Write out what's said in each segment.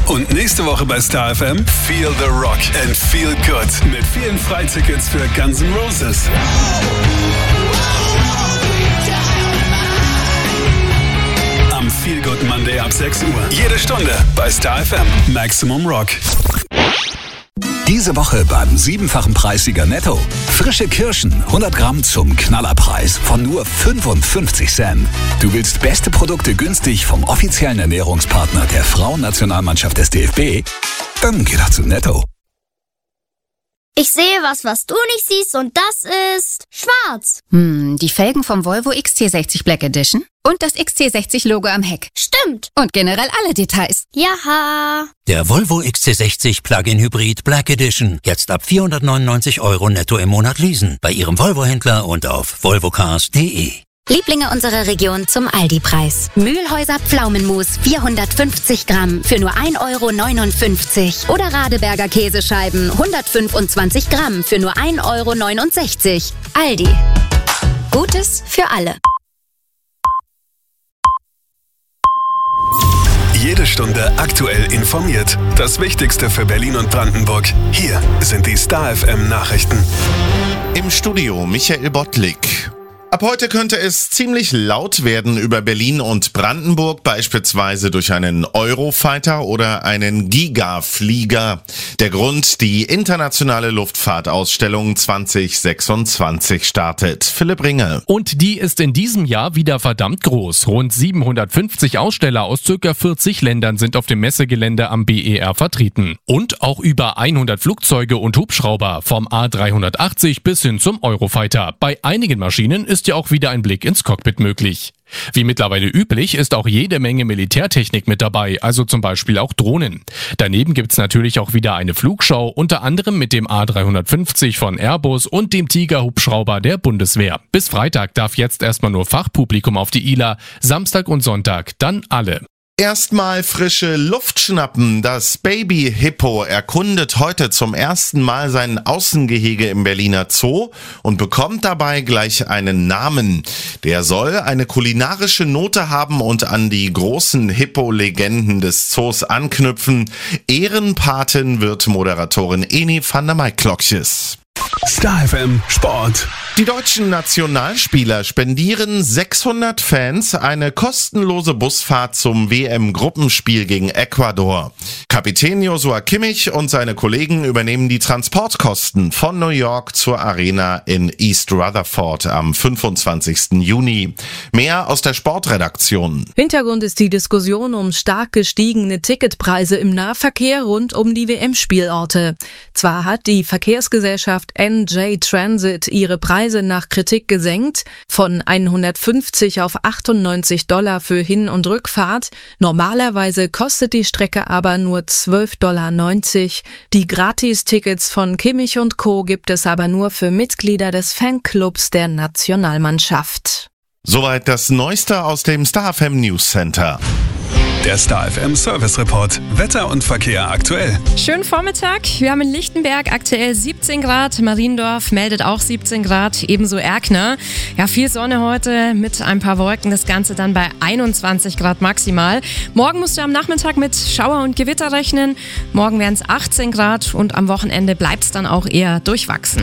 Und nächste Woche bei Star FM Feel the Rock and Feel Good mit vielen Freitickets für Guns N' Roses. Am Feel Good Monday ab 6 Uhr. Jede Stunde bei Star FM. Maximum Rock. Diese Woche beim 7-fachen Preissieger Netto. Frische Kirschen, 100 Gramm zum Knallerpreis von nur 55 Cent. Du willst beste Produkte günstig vom offiziellen Ernährungspartner der Frauennationalmannschaft des DFB? Dann geh doch zu Netto. Ich sehe was du nicht siehst, und das ist schwarz. Die Felgen vom Volvo XC60 Black Edition und das XC60-Logo am Heck. Stimmt. Und generell alle Details. Jaha. Der Volvo XC60 Plug-in Hybrid Black Edition. Jetzt ab 499 € netto im Monat leasen. Bei Ihrem Volvo-Händler und auf volvocars.de. Lieblinge unserer Region zum Aldi-Preis. Mühlhäuser Pflaumenmus 450 Gramm für nur 1,59 € oder Radeberger Käsescheiben 125 Gramm für nur 1,69 €. Aldi. Gutes für alle. Jede Stunde aktuell informiert. Das Wichtigste für Berlin und Brandenburg. Hier sind die Star FM Nachrichten. Im Studio Michael Bottlik. Ab heute könnte es ziemlich laut werden über Berlin und Brandenburg, beispielsweise durch einen Eurofighter oder einen Gigaflieger. Der Grund: die internationale Luftfahrtausstellung 2026 startet. Philipp Ringe. Und die ist in diesem Jahr wieder verdammt groß. Rund 750 Aussteller aus ca. 40 Ländern sind auf dem Messegelände am BER vertreten. Und auch über 100 Flugzeuge und Hubschrauber, vom A380 bis hin zum Eurofighter. Bei einigen Maschinen ist ja auch wieder ein Blick ins Cockpit möglich. Wie mittlerweile üblich ist auch jede Menge Militärtechnik mit dabei, also zum Beispiel auch Drohnen. Daneben gibt's natürlich auch wieder eine Flugschau, unter anderem mit dem A350 von Airbus und dem Tiger-Hubschrauber der Bundeswehr. Bis Freitag darf jetzt erstmal nur Fachpublikum auf die ILA, Samstag und Sonntag dann alle. Erstmal frische Luft schnappen. Das Baby-Hippo erkundet heute zum ersten Mal sein Außengehege im Berliner Zoo und bekommt dabei gleich einen Namen. Der soll eine kulinarische Note haben und an die großen Hippo-Legenden des Zoos anknüpfen. Ehrenpatin wird Moderatorin Eni van der Maiklokjes. Star FM Sport. Die deutschen Nationalspieler spendieren 600 Fans eine kostenlose Busfahrt zum WM-Gruppenspiel gegen Ecuador. Kapitän Joshua Kimmich und seine Kollegen übernehmen die Transportkosten von New York zur Arena in East Rutherford am 25. Juni. Mehr aus der Sportredaktion. Hintergrund ist die Diskussion um stark gestiegene Ticketpreise im Nahverkehr rund um die WM-Spielorte. Zwar hat die Verkehrsgesellschaft NJ Transit ihre Preise nach Kritik gesenkt, von 150 auf $98 für Hin- und Rückfahrt. Normalerweise kostet die Strecke aber nur $12,90. Die Gratistickets von Kimmich und Co. gibt es aber nur für Mitglieder des Fanclubs der Nationalmannschaft. Soweit das Neueste aus dem Star FM News Center. Der Star FM Service Report. Wetter und Verkehr aktuell. Schönen Vormittag. Wir haben in Lichtenberg aktuell 17 Grad. Mariendorf meldet auch 17 Grad. Ebenso Erkner. Ja, viel Sonne heute mit ein paar Wolken. Das Ganze dann bei 21 Grad maximal. Morgen musst du am Nachmittag mit Schauer und Gewitter rechnen. Morgen wären es 18 Grad und am Wochenende bleibt es dann auch eher durchwachsen.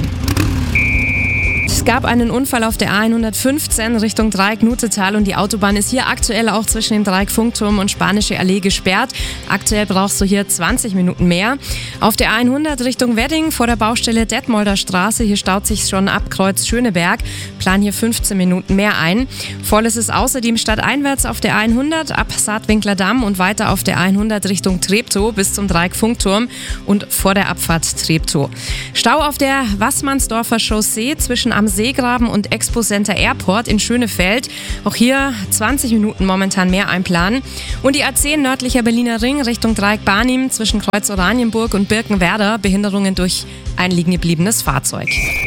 Es gab einen Unfall auf der A115 Richtung Dreieck-Nutetal und die Autobahn ist hier aktuell auch zwischen dem Dreieck Funkturm und Spanische Allee gesperrt. Aktuell brauchst du hier 20 Minuten mehr. Auf der A100 Richtung Wedding vor der Baustelle Detmolder Straße, hier staut sich schon ab Kreuz Schöneberg. Plan hier 15 Minuten mehr ein. Voll ist es außerdem stadteinwärts auf der A100 ab Saatwinkler Damm und weiter auf der A100 Richtung Treptow bis zum Dreieck Funkturm und vor der Abfahrt Treptow. Stau auf der Wassmannsdorfer Chaussee zwischen am Seegraben und Expo Center Airport in Schönefeld. Auch hier 20 Minuten momentan mehr einplanen. Und die A10 nördlicher Berliner Ring Richtung Dreieck Barnim zwischen Kreuz Oranienburg und Birkenwerder. Behinderungen durch ein liegen gebliebenes Fahrzeug.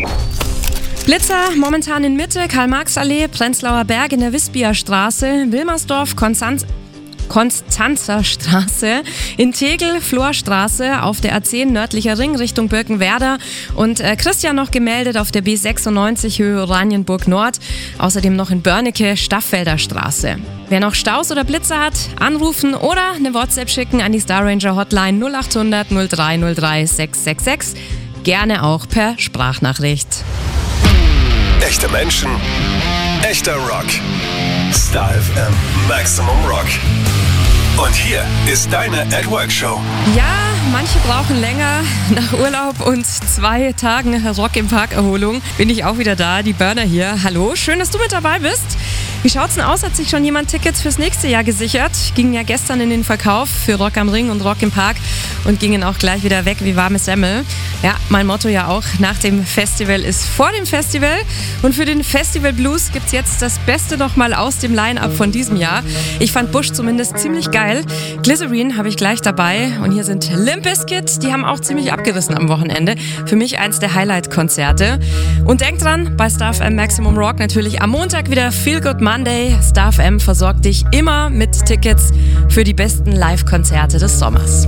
Blitzer momentan in Mitte, Karl-Marx-Allee, Prenzlauer Berg in der Wispia Straße, Wilmersdorf, Konstanzerstraße, in Tegel, Florstraße, auf der A10 nördlicher Ring Richtung Birkenwerder und Christian noch gemeldet auf der B96 Höhe Oranienburg Nord, außerdem noch in Börnecke, Staffelder Straße. Wer noch Staus oder Blitzer hat, anrufen oder eine WhatsApp schicken an die Star Ranger Hotline 0800 0303 666, gerne auch per Sprachnachricht. Echte Menschen, echter Rock. Star FM Maximum Rock. Und hier ist deine At Work Show. Ja, manche brauchen länger. Nach Urlaub und 2 Tagen Rock im Park Erholung bin ich auch wieder da. Die Burner hier. Hallo, schön, dass du mit dabei bist. Wie schaut's denn aus? Hat sich schon jemand Tickets fürs nächste Jahr gesichert? Gingen ja gestern in den Verkauf für Rock am Ring und Rock im Park und gingen auch gleich wieder weg wie warme Semmel. Ja, mein Motto ja auch, nach dem Festival ist vor dem Festival. Und für den Festival Blues gibt's jetzt das Beste nochmal aus dem Line-Up von diesem Jahr. Ich fand Bush zumindest ziemlich geil. Glycerine habe ich gleich dabei. Und hier sind Limp Bizkit, die haben auch ziemlich abgerissen am Wochenende. Für mich eins der Highlight-Konzerte. Und denkt dran, bei Star FM Maximum Rock natürlich am Montag wieder Feel Good Monday. Star FM versorgt dich immer mit Tickets für die besten Live-Konzerte des Sommers.